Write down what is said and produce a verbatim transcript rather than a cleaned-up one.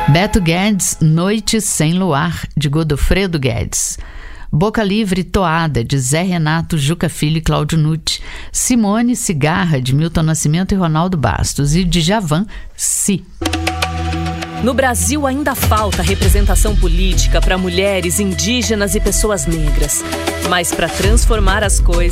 Beto Guedes, Noite Sem Luar, de Godofredo Guedes. Boca Livre Toada, de Zé Renato, Juca Filho e Cláudio Nutti. Simone Cigarra, de Milton Nascimento e Ronaldo Bastos. E de Djavan, Si. No Brasil ainda falta representação política para mulheres, indígenas e pessoas negras. Mas para transformar as coisas,